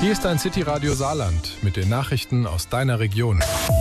Hier ist dein City-Radio Saarland mit den Nachrichten aus deiner Region.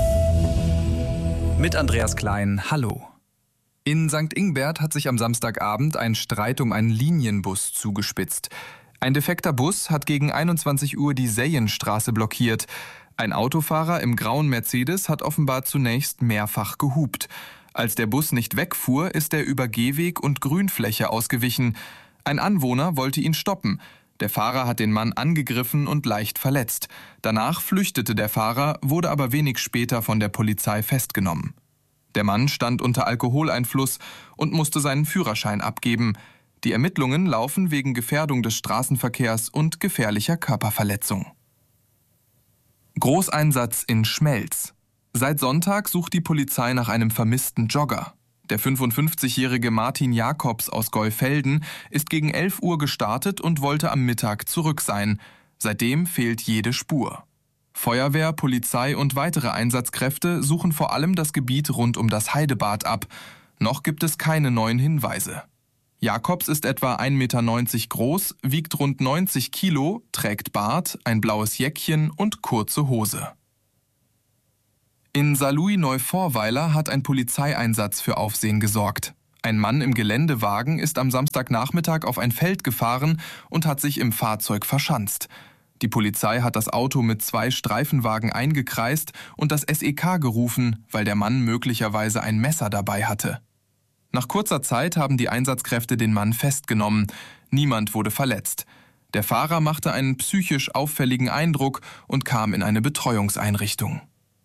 Mit Andreas Klein, hallo. In St. Ingbert hat sich am Samstagabend ein Streit um einen Linienbus zugespitzt. Ein defekter Bus hat gegen 21 Uhr die Seyenstraße blockiert. Ein Autofahrer im grauen Mercedes hat offenbar zunächst mehrfach gehupt. Als der Bus nicht wegfuhr, ist er über Gehweg und Grünfläche ausgewichen. Ein Anwohner wollte ihn stoppen. Der Fahrer hat den Mann angegriffen und leicht verletzt. Danach flüchtete der Fahrer, wurde aber wenig später von der Polizei festgenommen. Der Mann stand unter Alkoholeinfluss und musste seinen Führerschein abgeben. Die Ermittlungen laufen wegen Gefährdung des Straßenverkehrs und gefährlicher Körperverletzung. Großeinsatz in Schmelz. Seit Sonntag sucht die Polizei nach einem vermissten Jogger. Der 55-jährige Martin Jakobs aus Geufelden ist gegen 11 Uhr gestartet und wollte am Mittag zurück sein. Seitdem fehlt jede Spur. Feuerwehr, Polizei und weitere Einsatzkräfte suchen vor allem das Gebiet rund um das Heidebad ab. Noch gibt es keine neuen Hinweise. Jakobs ist etwa 1,90 Meter groß, wiegt rund 90 Kilo, trägt Bart, ein blaues Jäckchen und kurze Hose. In Saarlouis-Neuvorweiler hat ein Polizeieinsatz für Aufsehen gesorgt. Ein Mann im Geländewagen ist am Samstagnachmittag auf ein Feld gefahren und hat sich im Fahrzeug verschanzt. Die Polizei hat das Auto mit 2 Streifenwagen eingekreist und das SEK gerufen, weil der Mann möglicherweise ein Messer dabei hatte. Nach kurzer Zeit haben die Einsatzkräfte den Mann festgenommen. Niemand wurde verletzt. Der Fahrer machte einen psychisch auffälligen Eindruck und kam in eine Betreuungseinrichtung.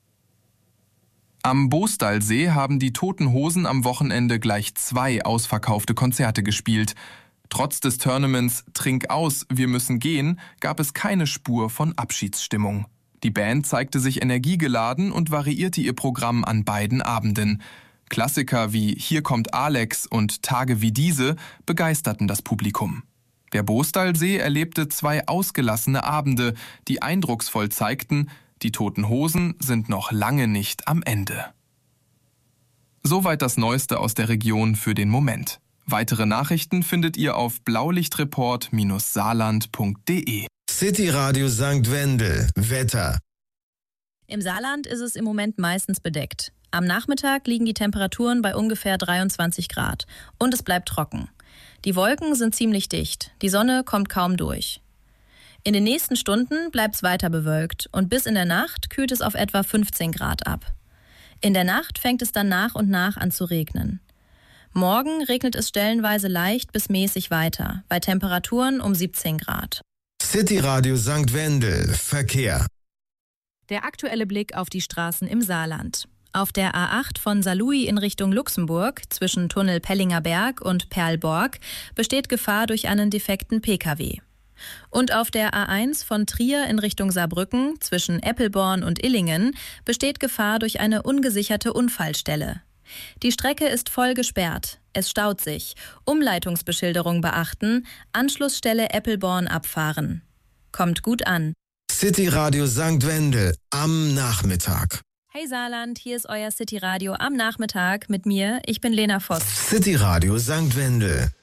Am Boostalsee haben die Toten Hosen am Wochenende gleich 2 ausverkaufte Konzerte gespielt. Trotz des Tournaments Trink aus, wir müssen gehen, gab es keine Spur von Abschiedsstimmung. Die Band zeigte sich energiegeladen und variierte ihr Programm an beiden Abenden. Klassiker wie Hier kommt Alex und Tage wie diese begeisterten das Publikum. Der Boostalsee erlebte 2 ausgelassene Abende, die eindrucksvoll zeigten, die Toten Hosen sind noch lange nicht am Ende. Soweit das Neueste aus der Region für den Moment. Weitere Nachrichten findet ihr auf blaulichtreport-saarland.de. City Radio St. Wendel. Wetter. Im Saarland ist es im Moment meistens bedeckt. Am Nachmittag liegen die Temperaturen bei ungefähr 23 Grad und es bleibt trocken. Die Wolken sind ziemlich dicht, die Sonne kommt kaum durch. In den nächsten Stunden bleibt es weiter bewölkt und bis in der Nacht kühlt es auf etwa 15 Grad ab. In der Nacht fängt es dann nach und nach an zu regnen. Morgen regnet es stellenweise leicht bis mäßig weiter, bei Temperaturen um 17 Grad. City Radio St. Wendel. Verkehr. Der aktuelle Blick auf die Straßen im Saarland. Auf der A8 von Saarlouis in Richtung Luxemburg zwischen Tunnel Pellinger Berg und Perlborg besteht Gefahr durch einen defekten Pkw. Und auf der A1 von Trier in Richtung Saarbrücken zwischen Eppelborn und Illingen besteht Gefahr durch eine ungesicherte Unfallstelle. Die Strecke ist voll gesperrt. Es staut sich. Umleitungsbeschilderung beachten. Anschlussstelle Eppelborn abfahren. Kommt gut an. City Radio St. Wendel am Nachmittag. Hey Saarland, hier ist euer City Radio am Nachmittag mit mir. Ich bin Lena Voss. City Radio St. Wendel.